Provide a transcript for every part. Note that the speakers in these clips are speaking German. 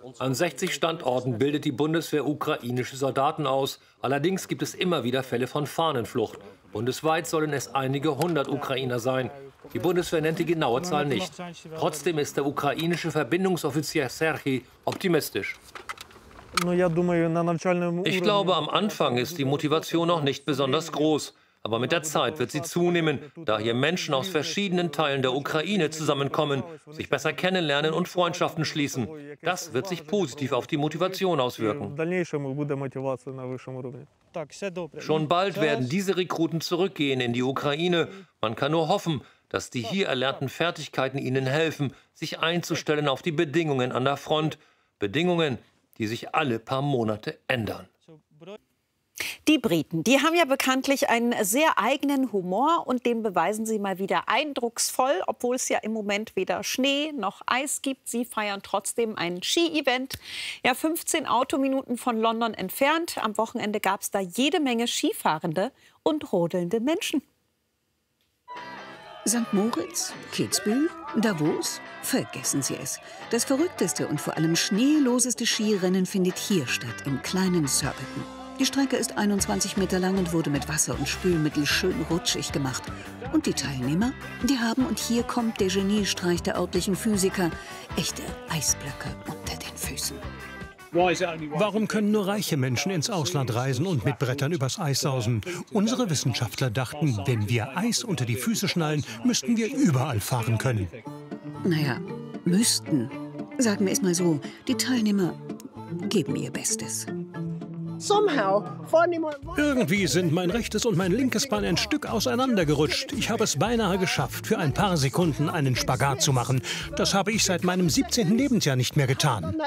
An 60 Standorten bildet die Bundeswehr ukrainische Soldaten aus. Allerdings gibt es immer wieder Fälle von Fahnenflucht. Bundesweit sollen es einige hundert Ukrainer sein. Die Bundeswehr nennt die genaue Zahl nicht. Trotzdem ist der ukrainische Verbindungsoffizier Serhij optimistisch. Ich glaube, am Anfang ist die Motivation noch nicht besonders groß. Aber mit der Zeit wird sie zunehmen, da hier Menschen aus verschiedenen Teilen der Ukraine zusammenkommen, sich besser kennenlernen und Freundschaften schließen. Das wird sich positiv auf die Motivation auswirken. Schon bald werden diese Rekruten zurückgehen in die Ukraine. Man kann nur hoffen, dass die hier erlernten Fertigkeiten ihnen helfen, sich einzustellen auf die Bedingungen an der Front. Bedingungen, die sich alle paar Monate ändern. Die Briten, die haben ja bekanntlich einen sehr eigenen Humor und den beweisen sie mal wieder eindrucksvoll, obwohl es ja im Moment weder Schnee noch Eis gibt. Sie feiern trotzdem ein Ski-Event, ja 15 Autominuten von London entfernt. Am Wochenende gab es da jede Menge Skifahrende und rodelnde Menschen. St. Moritz, Kitzbühel, Davos, vergessen Sie es. Das verrückteste und vor allem schneeloseste Skirennen findet hier statt, im kleinen Surbiton. Die Strecke ist 21 Meter lang und wurde mit Wasser und Spülmittel schön rutschig gemacht. Und die Teilnehmer, die haben, und hier kommt der Geniestreich der örtlichen Physiker, echte Eisblöcke unter den Füßen. Warum können nur reiche Menschen ins Ausland reisen und mit Brettern übers Eis sausen? Unsere Wissenschaftler dachten, wenn wir Eis unter die Füße schnallen, müssten wir überall fahren können. Naja, müssten. Sagen wir es mal so, die Teilnehmer geben ihr Bestes. Irgendwie sind mein rechtes und mein linkes Bein ein Stück auseinandergerutscht. Ich habe es beinahe geschafft, für ein paar Sekunden einen Spagat zu machen. Das habe ich seit meinem 17. Lebensjahr nicht mehr getan.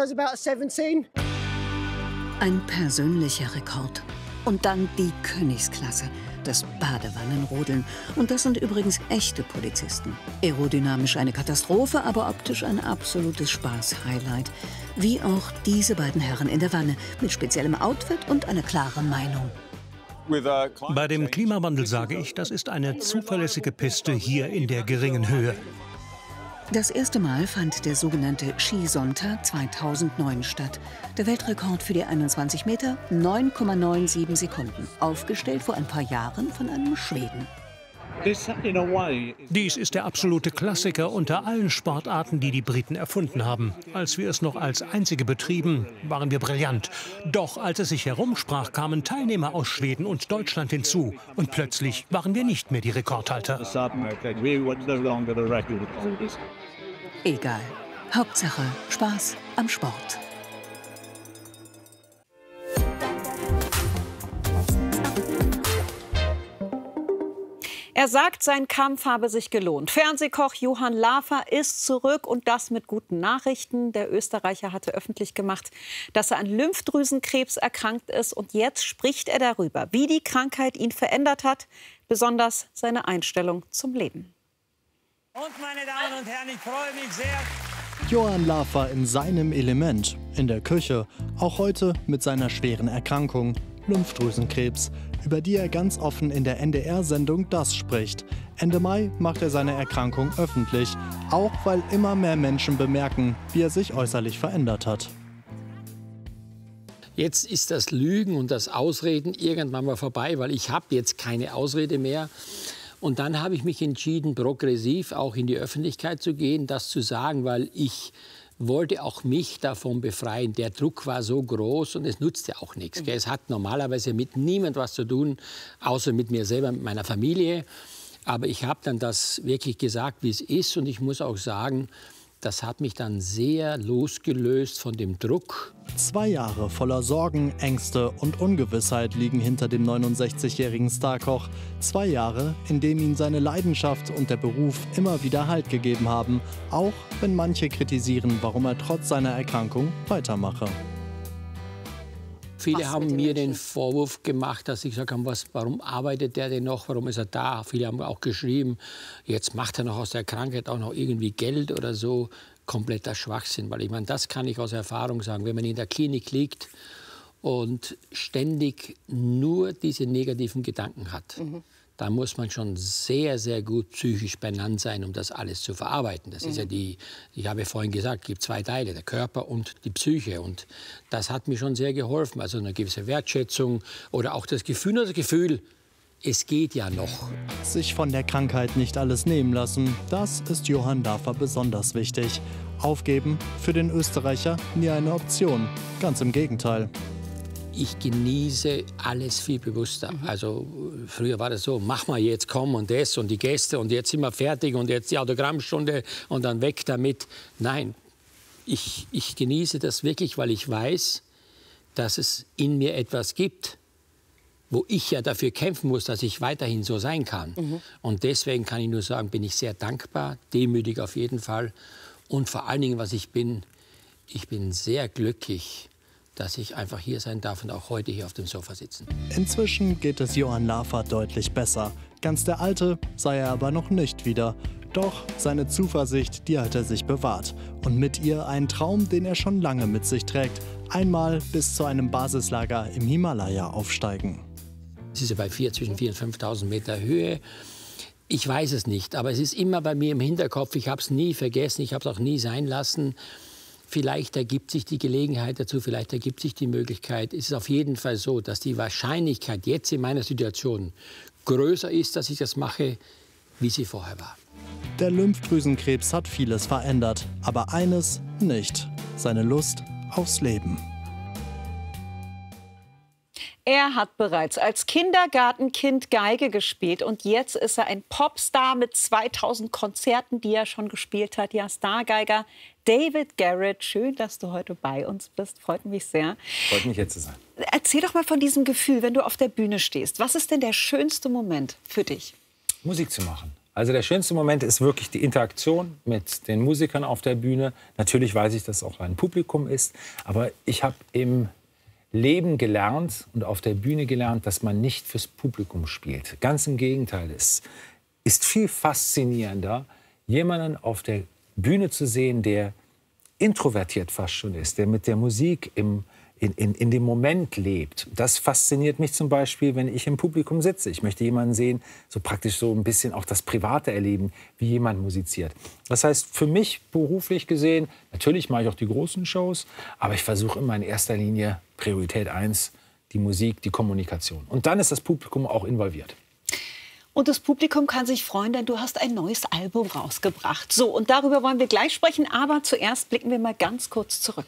Ein persönlicher Rekord. Und dann die Königsklasse, das Badewannenrodeln. Und das sind übrigens echte Polizisten. Aerodynamisch eine Katastrophe, aber optisch ein absolutes Spaß-Highlight. Wie auch diese beiden Herren in der Wanne, mit speziellem Outfit und einer klaren Meinung. Bei dem Klimawandel sage ich, das ist eine zuverlässige Piste hier in der geringen Höhe. Das erste Mal fand der sogenannte Skisonntag 2009 statt. Der Weltrekord für die 21 Meter, 9,97 Sekunden. Aufgestellt vor ein paar Jahren von einem Schweden. Dies ist der absolute Klassiker unter allen Sportarten, die die Briten erfunden haben. Als wir es noch als einzige betrieben, waren wir brillant. Doch als es sich herumsprach, kamen Teilnehmer aus Schweden und Deutschland hinzu. Und plötzlich waren wir nicht mehr die Rekordhalter. Egal. Hauptsache Spaß am Sport. Er sagt, sein Kampf habe sich gelohnt. Fernsehkoch Johann Lafer ist zurück und das mit guten Nachrichten. Der Österreicher hatte öffentlich gemacht, dass er an Lymphdrüsenkrebs erkrankt ist. Und jetzt spricht er darüber, wie die Krankheit ihn verändert hat, besonders seine Einstellung zum Leben. Und meine Damen und Herren, ich freue mich sehr. Johann Lafer in seinem Element, in der Küche, auch heute mit seiner schweren Erkrankung, Lymphdrüsenkrebs, über die er ganz offen in der NDR-Sendung Das spricht. Ende Mai macht er seine Erkrankung öffentlich, auch weil immer mehr Menschen bemerken, wie er sich äußerlich verändert hat. Jetzt ist das Lügen und das Ausreden irgendwann mal vorbei, weil ich habe jetzt keine Ausrede mehr. Und dann habe ich mich entschieden, progressiv auch in die Öffentlichkeit zu gehen, das zu sagen, weil ich wollte auch mich davon befreien. Der Druck war so groß und es nutzte auch nichts. Es hat normalerweise mit niemand was zu tun, außer mit mir selber, mit meiner Familie. Aber ich habe dann das wirklich gesagt, wie es ist. Und ich muss auch sagen, das hat mich dann sehr losgelöst von dem Druck. 2 Jahre voller Sorgen, Ängste und Ungewissheit liegen hinter dem 69-jährigen Starkoch. 2 Jahre, in denen ihm seine Leidenschaft und der Beruf immer wieder Halt gegeben haben. Auch wenn manche kritisieren, warum er trotz seiner Erkrankung weitermache. Viele haben mir den Vorwurf gemacht, dass ich gesagt habe, warum arbeitet der denn noch, warum ist er da? Viele haben auch geschrieben, jetzt macht er noch aus der Krankheit auch noch irgendwie Geld oder so. Kompletter Schwachsinn, weil ich meine, das kann ich aus Erfahrung sagen, wenn man in der Klinik liegt und ständig nur diese negativen Gedanken hat, da muss man schon sehr, sehr gut psychisch benannt sein, um das alles zu verarbeiten. Das ist ja ich habe vorhin gesagt, es gibt zwei Teile, der Körper und die Psyche. Und das hat mir schon sehr geholfen. Also eine gewisse Wertschätzung oder auch das Gefühl, es geht ja noch. Sich von der Krankheit nicht alles nehmen lassen, das ist Johann Lafer besonders wichtig. Aufgeben für den Österreicher nie eine Option. Ganz im Gegenteil. Ich genieße alles viel bewusster. Also früher war das so, mach mal jetzt, komm und das und die Gäste und jetzt sind wir fertig und jetzt die Autogrammstunde und dann weg damit. Nein, ich genieße das wirklich, weil ich weiß, dass es in mir etwas gibt, wo ich ja dafür kämpfen muss, dass ich weiterhin so sein kann. Und deswegen kann ich nur sagen, bin ich sehr dankbar, demütig auf jeden Fall. Und vor allen Dingen, was ich bin sehr glücklich, dass ich einfach hier sein darf und auch heute hier auf dem Sofa sitzen. Inzwischen geht es Johann Lafer deutlich besser. Ganz der Alte sei er aber noch nicht wieder. Doch seine Zuversicht, die hat er sich bewahrt. Und mit ihr einen Traum, den er schon lange mit sich trägt. Einmal bis zu einem Basislager im Himalaya aufsteigen. Es ist ja bei zwischen 4.000 und 5.000 Meter Höhe. Ich weiß es nicht, aber es ist immer bei mir im Hinterkopf. Ich habe es nie vergessen, ich habe es auch nie sein lassen. Vielleicht ergibt sich die Gelegenheit dazu, vielleicht ergibt sich die Möglichkeit. Es ist auf jeden Fall so, dass die Wahrscheinlichkeit jetzt in meiner Situation größer ist, dass ich das mache, wie sie vorher war. Der Lymphdrüsenkrebs hat vieles verändert, aber eines nicht: seine Lust aufs Leben. Er hat bereits als Kindergartenkind Geige gespielt und jetzt ist er ein Popstar mit 2000 Konzerten, die er schon gespielt hat. Ja, Stargeiger David Garrett, schön, dass du heute bei uns bist. Freut mich sehr. Freut mich, hier zu sein. Erzähl doch mal von diesem Gefühl, wenn du auf der Bühne stehst. Was ist denn der schönste Moment für dich? Musik zu machen. Also der schönste Moment ist wirklich die Interaktion mit den Musikern auf der Bühne. Natürlich weiß ich, dass es auch ein Publikum ist, aber ich habe im Leben gelernt und auf der Bühne gelernt, dass man nicht fürs Publikum spielt. Ganz im Gegenteil. Es ist viel faszinierender, jemanden auf der Bühne zu sehen, der introvertiert fast schon ist, der mit der Musik in dem Moment lebt. Das fasziniert mich zum Beispiel, wenn ich im Publikum sitze. Ich möchte jemanden sehen, so praktisch so ein bisschen auch das Private erleben, wie jemand musiziert. Das heißt, für mich beruflich gesehen, natürlich mache ich auch die großen Shows, aber ich versuche immer in erster Linie Priorität 1, die Musik, die Kommunikation. Und dann ist das Publikum auch involviert. Und das Publikum kann sich freuen, denn du hast ein neues Album rausgebracht. So, und darüber wollen wir gleich sprechen, aber zuerst blicken wir mal ganz kurz zurück.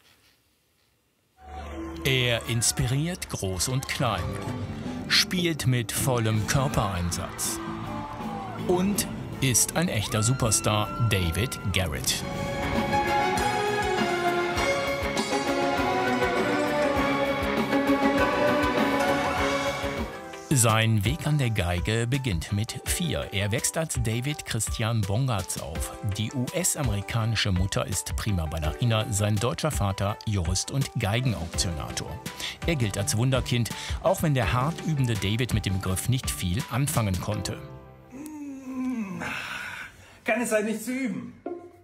Er inspiriert groß und klein, spielt mit vollem Körpereinsatz und ist ein echter Superstar, David Garrett. Sein Weg an der Geige beginnt mit 4. Er wächst als David Christian Bongartz auf. Die US-amerikanische Mutter ist prima Ballerina, sein deutscher Vater Jurist und Geigenauktionator. Er gilt als Wunderkind, auch wenn der hart übende David mit dem Griff nicht viel anfangen konnte. Keine Zeit, nicht zu üben.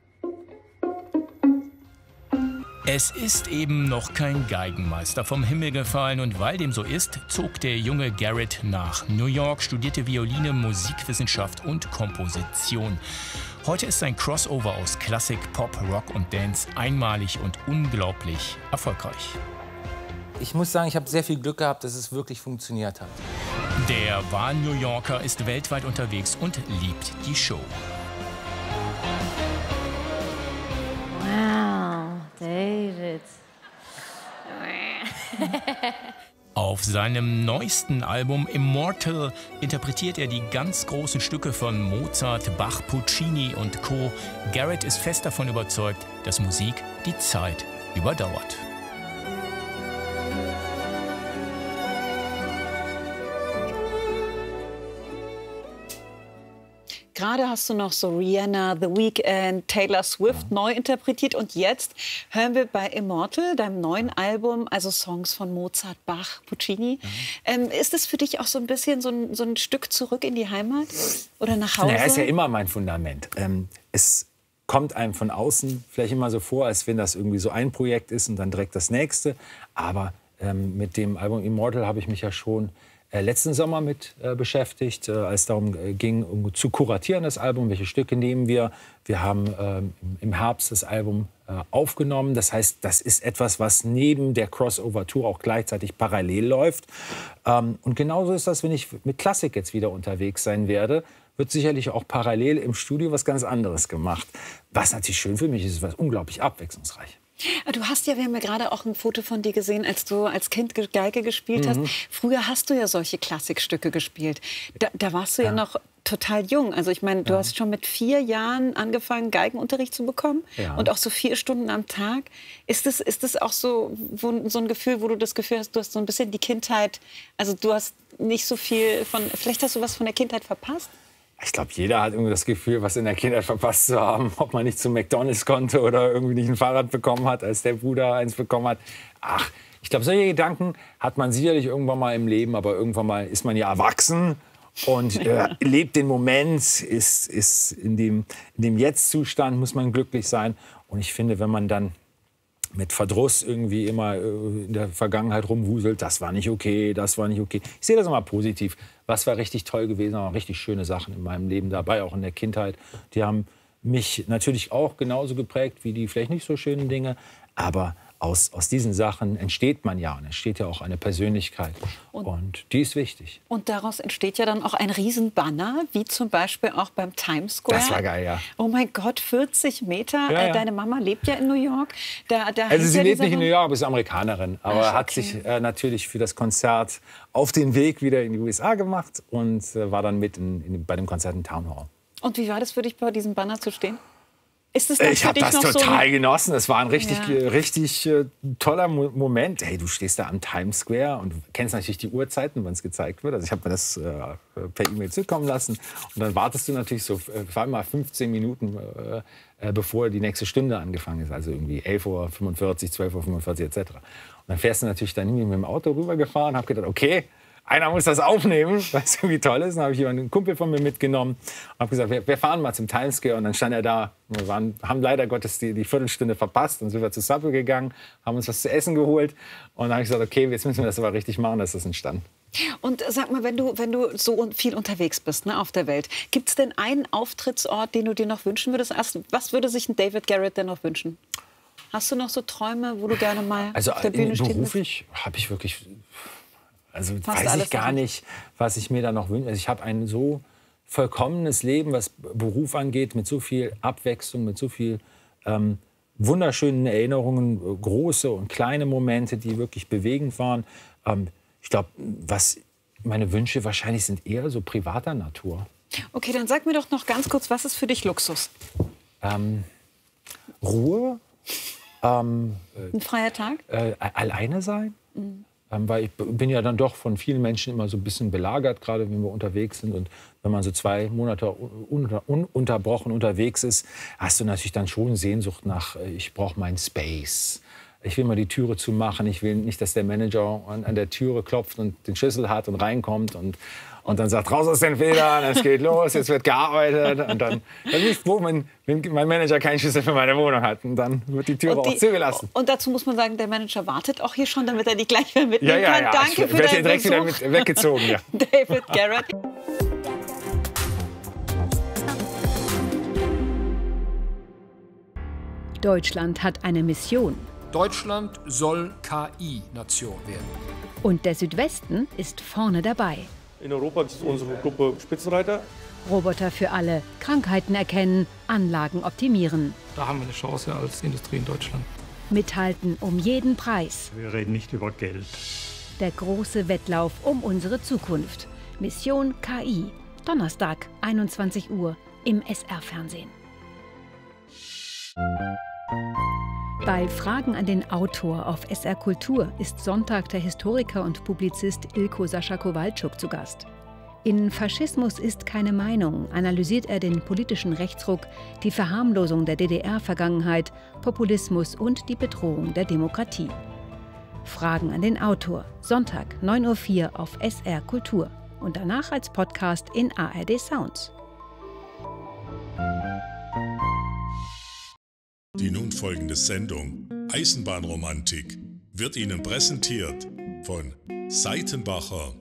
Es ist eben noch kein Geigenmeister vom Himmel gefallen und weil dem so ist, zog der junge Garrett nach New York, studierte Violine, Musikwissenschaft und Komposition. Heute ist sein Crossover aus Klassik, Pop, Rock und Dance einmalig und unglaublich erfolgreich. Ich muss sagen, ich habe sehr viel Glück gehabt, dass es wirklich funktioniert hat. Der Wahl-New Yorker ist weltweit unterwegs und liebt die Show. David. Auf seinem neuesten Album Immortal interpretiert er die ganz großen Stücke von Mozart, Bach, Puccini und Co. Garrett ist fest davon überzeugt, dass Musik die Zeit überdauert. Gerade hast du noch so Rihanna, The Weeknd, Taylor Swift neu interpretiert. Und jetzt hören wir bei Immortal, deinem neuen Album, also Songs von Mozart, Bach, Puccini. Ist es für dich auch so ein bisschen so ein Stück zurück in die Heimat oder nach Hause? Er ist ja immer mein Fundament. Es kommt einem von außen vielleicht immer so vor, als wenn das irgendwie so ein Projekt ist und dann direkt das nächste. Aber mit dem Album Immortal habe ich mich ja schon letzten Sommer mit beschäftigt, als es darum ging, zu kuratieren, das Album, welche Stücke nehmen wir. Wir haben im Herbst das Album aufgenommen. Das heißt, das ist etwas, was neben der Crossover-Tour auch gleichzeitig parallel läuft. Und genauso ist das, wenn ich mit Klassik jetzt wieder unterwegs sein werde, wird sicherlich auch parallel im Studio was ganz anderes gemacht. Was natürlich schön für mich ist, was unglaublich abwechslungsreich. Du hast ja, wir haben ja gerade auch ein Foto von dir gesehen, als du als Kind Geige gespielt hast. Früher hast du ja solche Klassikstücke gespielt. Da warst du ja noch total jung. Also ich meine, du hast schon mit 4 Jahren angefangen, Geigenunterricht zu bekommen und auch so 4 Stunden am Tag. Ist das auch so ein Gefühl, wo du das Gefühl hast, du hast so ein bisschen die Kindheit, also du hast nicht so viel vielleicht hast du was von der Kindheit verpasst? Ich glaube, jeder hat irgendwie das Gefühl, was in der Kindheit verpasst zu haben. Ob man nicht zu McDonald's konnte oder irgendwie nicht ein Fahrrad bekommen hat, als der Bruder eins bekommen hat. Ach, ich glaube, solche Gedanken hat man sicherlich irgendwann mal im Leben. Aber irgendwann mal ist man ja erwachsen und lebt den Moment, ist in dem Jetzt-Zustand, muss man glücklich sein. Und ich finde, wenn man dann mit Verdruss irgendwie immer in der Vergangenheit rumwuselt, das war nicht okay, das war nicht okay. Ich sehe das immer positiv. Was war richtig toll gewesen, waren richtig schöne Sachen in meinem Leben dabei, auch in der Kindheit. Die haben mich natürlich auch genauso geprägt wie die vielleicht nicht so schönen Dinge. Aber aus diesen Sachen entsteht man ja. Und entsteht ja auch eine Persönlichkeit. Und die ist wichtig. Und daraus entsteht ja dann auch ein Riesenbanner, wie zum Beispiel auch beim Times Square. Das war geil, ja. Oh mein Gott, 40 Meter. Ja, ja. Deine Mama lebt ja in New York. Also sie lebt nicht in New York, aber ist Amerikanerin. Aber hat sich natürlich für das Konzert auf den Weg wieder in die USA gemacht und war dann mit bei dem Konzert in Town Hall. Und wie war das für dich, bei diesem Banner zu stehen? Ich habe das total genossen. Es war ein richtig toller Moment. Hey, du stehst da am Times Square und du kennst natürlich die Uhrzeiten, wann es gezeigt wird. Also ich habe mir das per E-Mail zukommen lassen. Und dann wartest du natürlich so, vor allem mal 15 Minuten, bevor die nächste Stunde angefangen ist. Also irgendwie 11:45 Uhr, 12:45 Uhr etc. Und dann fährst du natürlich dann mit dem Auto rübergefahren und habe gedacht, okay, einer muss das aufnehmen, weil es irgendwie toll ist. Dann habe ich einen Kumpel von mir mitgenommen und habe gesagt, wir fahren mal zum Times Square. Und dann stand er da. Wir haben leider Gottes die Viertelstunde verpasst. Dann sind wir zu Subway gegangen, haben uns was zu essen geholt. Und dann habe ich gesagt, okay, jetzt müssen wir das aber richtig machen, dass das entstanden. Und sag mal, wenn du so viel unterwegs bist, ne, auf der Welt, gibt es denn einen Auftrittsort, den du dir noch wünschen würdest? Was würde sich ein David Garrett denn noch wünschen? Hast du noch so Träume, wo du gerne mal auf der Bühne stehen willst? Beruflich habe ich wirklich... Also weiß ich gar nicht, was ich mir da noch wünsche. Also ich habe ein so vollkommenes Leben, was Beruf angeht, mit so viel Abwechslung, mit so viel wunderschönen Erinnerungen, große und kleine Momente, die wirklich bewegend waren. Ich glaube, was meine Wünsche wahrscheinlich sind eher so privater Natur. Okay, dann sag mir doch noch ganz kurz, was ist für dich Luxus? Ruhe. Ein freier Tag? Alleine sein. Weil ich bin ja dann doch von vielen Menschen immer so ein bisschen belagert, gerade wenn wir unterwegs sind. Und wenn man so 2 Monate ununterbrochen unterwegs ist, hast du natürlich dann schon Sehnsucht nach, ich brauche meinen Space. Ich will mal die Türe zumachen. Ich will nicht, dass der Manager an der Türe klopft und den Schlüssel hat und reinkommt und dann sagt, raus aus den Federn, es geht los, jetzt wird gearbeitet. Und dann bin ich froh, wenn mein Manager keinen Schlüssel für meine Wohnung hat. Und dann wird die Türe auch zugelassen. Und dazu muss man sagen, der Manager wartet auch hier schon, damit er die gleich mehr mitnehmen kann. Ja. Danke für deinen direkt Besuch. Wieder weggezogen. Ja. David Garrett. Deutschland hat eine Mission. Deutschland soll KI-Nation werden. Und der Südwesten ist vorne dabei. In Europa ist unsere Gruppe Spitzenreiter. Roboter für alle, Krankheiten erkennen, Anlagen optimieren. Da haben wir eine Chance als Industrie in Deutschland. Mithalten um jeden Preis. Wir reden nicht über Geld. Der große Wettlauf um unsere Zukunft. Mission KI. Donnerstag, 21 Uhr im SR-Fernsehen. Bei Fragen an den Autor auf SR Kultur ist Sonntag der Historiker und Publizist Ilko Sascha Kowalczuk zu Gast. In Faschismus ist keine Meinung analysiert er den politischen Rechtsruck, die Verharmlosung der DDR-Vergangenheit, Populismus und die Bedrohung der Demokratie. Fragen an den Autor, Sonntag 9:04 Uhr auf SR Kultur und danach als Podcast in ARD Sounds. Die nun folgende Sendung Eisenbahnromantik wird Ihnen präsentiert von Seitenbacher